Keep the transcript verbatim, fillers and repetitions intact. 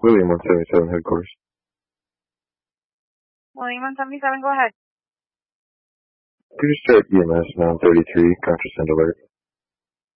William one seventy-seven headquarters. William one seventy-seven, go ahead. Could you start E M S nine thirty-three, contrasend alert?